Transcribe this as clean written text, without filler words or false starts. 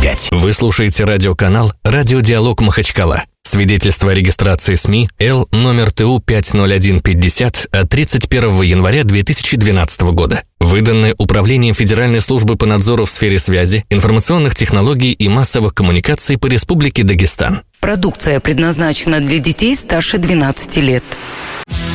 5. Вы слушаете радиоканал «Радиодиалог Махачкала». Свидетельство о регистрации СМИ Л номер ТУ 50150 от 31 января 2012 года. Выданное Управлением Федеральной службы по надзору в сфере связи, информационных технологий и массовых коммуникаций по Республике Дагестан. Продукция предназначена для детей старше 12 лет.